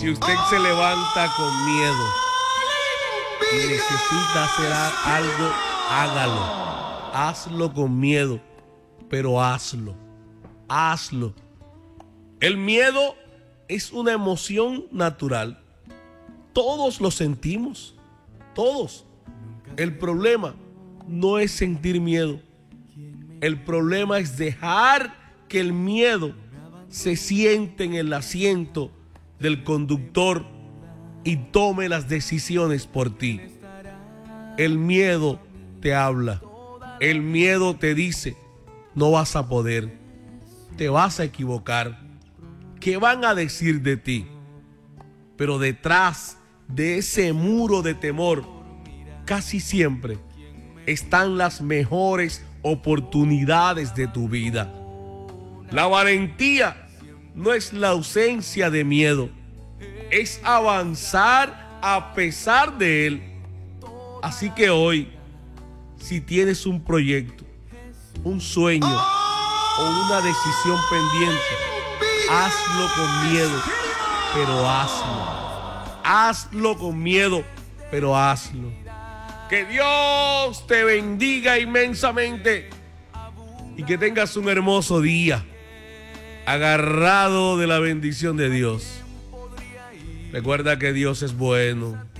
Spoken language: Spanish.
Si usted se levanta con miedo y necesita hacer algo, hágalo. Hazlo con miedo, pero hazlo. Hazlo. El miedo es una emoción natural. Todos lo sentimos. Todos. El problema no es sentir miedo. El problema es dejar que el miedo se siente en el asiento del conductor y tome las decisiones por ti. El miedo te habla. El miedo te dice, no vas a poder, te vas a equivocar. ¿Qué van a decir de ti? Pero detrás de ese muro de temor, casi siempre están las mejores oportunidades de tu vida. La valentía no es la ausencia de miedo, es avanzar a pesar de él. Así que hoy, si tienes un proyecto, un sueño o una decisión pendiente, hazlo con miedo, pero hazlo. Hazlo con miedo, pero hazlo. Que Dios te bendiga inmensamente y que tengas un hermoso día, agarrado de la bendición de Dios. Recuerda que Dios es bueno.